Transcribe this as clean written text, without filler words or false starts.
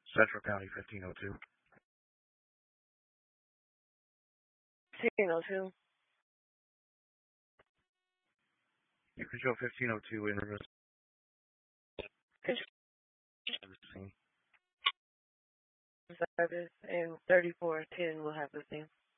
Central County 1502. 1502. You can show 1502 in reverse. Service and 3410 will have the same.